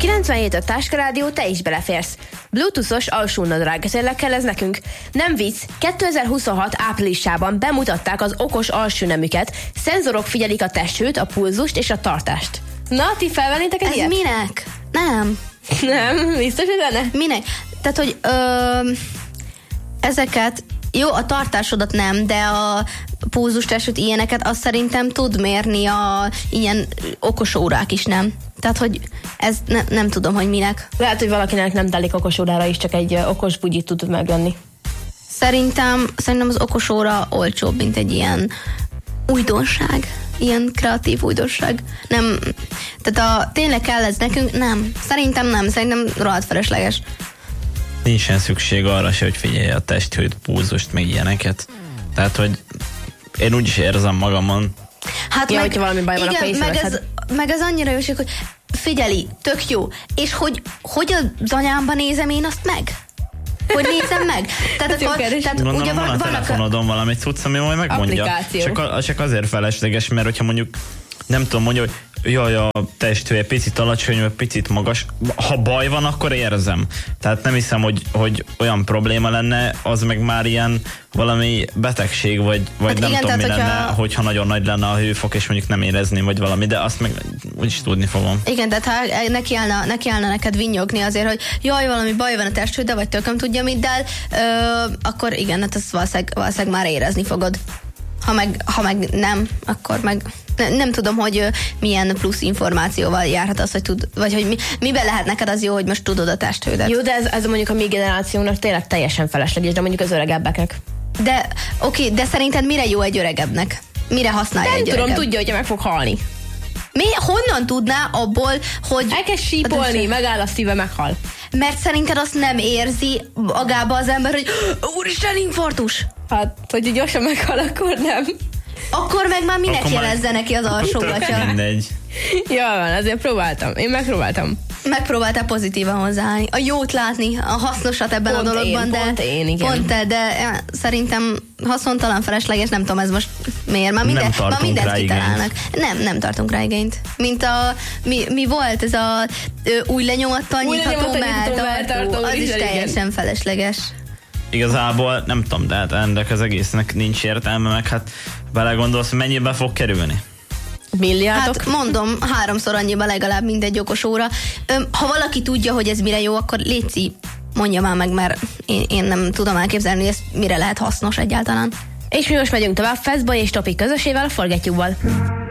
97 Táska Rádió, te is beleférsz. Bluetooth-os alsónadrág, tényleg kell ez nekünk? Nem vicc, 2026 áprilisában bemutatták az okos alsónemüket, szenzorok figyelik a testhőt, a pulzust és a tartást. Na, ti felvennétek egy ilyet? Minek? Nem. Nem, biztos, hogy benne? Minek? Tehát, hogy ezeket, jó, a tartásodat nem, de a pulzustestet, ilyeneket azt szerintem tud mérni a ilyen okos órák is, nem? Tehát, hogy ez nem tudom, hogy minek. Lehet, hogy valakinek nem telik okos órára is, csak egy okos bugyit tud megvenni. Szerintem az okos óra olcsóbb, mint egy ilyen újdonság. Ilyen kreatív újdonság. Nem, tehát tényleg kell ez nekünk? Nem. Szerintem rohadt felesleges. Nincsen szükség arra se, hogy figyelj a testhőt, pulzust, meg ilyeneket. Tehát, hogy én úgyis érzem magamon. Hát ja, hogyha valami baj van, igen, akkor meg ez annyira jó, hogy figyeli, tök jó. És hogy az anyámban nézem én azt meg? Hogy nézem meg? Tehát gondolom, ugye van a telefonodon valami cucc, ami majd megmondja. Csak azért felesleges, mert hogyha mondjuk nem tudom, mondja, hogy jaj, a testhője picit alacsony, vagy picit magas. Ha baj van, akkor érzem. Tehát nem hiszem, hogy olyan probléma lenne, az meg már ilyen valami betegség, vagy hát nem igen, tudom, mi lenne, hogyha nagyon nagy lenne a hőfok, és mondjuk nem érezném, vagy valami, de azt meg úgyis tudni fogom. Igen, tehát ha nekiállna neked vinnyogni azért, hogy jaj, valami baj van a testhőddel, vagy tököm tudja middel, akkor igen, hát ezt valószínűleg már érezni fogod. Ha meg nem, akkor meg nem tudom, hogy milyen plusz információval járhat az, hogy tud, vagy hogy miben lehet neked az jó, hogy most tudod a testhődet. Jó, de ez mondjuk a mi generációnak tényleg teljesen felesleges, de mondjuk az öregebbeknek. De oké, de szerinted mire jó egy öregebbnek? Mire használja egy öregebb? Nem tudom, tudja, hogyha meg fog halni. Honnan tudná abból, hogy... Elkezd sípolni, megáll a szíve, meghal. Mert szerinted azt nem érzi magába az ember, hogy úristen, infarktus. Hát, hogy gyorsan meghal, akkor nem. Akkor meg már minek jelezze neki az alsógatja? Mindegy. Jól van, azért próbáltam. Én megpróbáltam. Megpróbáltál pozitívan hozzáállni. A jót látni, a hasznosat ebben pont a dologban, pont te, de szerintem haszontalan, felesleges, nem tudom, ez most miért. Már mindent kitalálnak. Nem tartunk rá igényt. Mint mi volt ez a új lenyomattal nyitható melltartó, az is teljesen felesleges. Igazából nem tudom, de hát ennek az egésznek nincs értelme, meg hát belegondolsz, mennyibe fog kerülni? Milliárdok? Hát mondom, 3-szor annyiba legalább mindegy okos óra. Ha valaki tudja, hogy ez mire jó, akkor léci, mondja már meg, mert én nem tudom elképzelni, hogy ez mire lehet hasznos egyáltalán. És mi most megyünk tovább Fastboy és Topi közösével a Forget You-val.